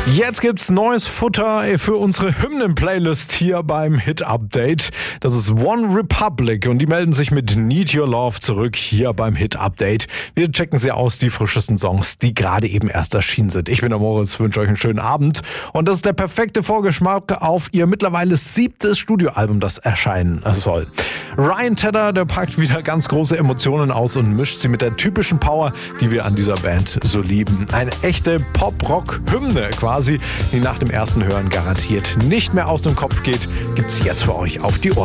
Jetzt gibt's neues Futter für unsere Hymnen-Playlist hier beim Hit-Update. Das ist One Republic und die melden sich mit Need Your Love zurück hier beim Hit-Update. Wir checken sie aus, die frischesten Songs, die gerade eben erst erschienen sind. Ich bin der Moritz, wünsche euch einen schönen Abend und das ist der perfekte Vorgeschmack auf ihr mittlerweile 7. Studioalbum, das erscheinen soll. Ryan Tedder, der packt wieder ganz große Emotionen aus und mischt sie mit der typischen Power, die wir an dieser Band so lieben. Eine echte Pop-Rock-Hymne quasi, die nach dem ersten Hören garantiert nicht mehr aus dem Kopf geht, gibt's jetzt für euch auf die Ohren.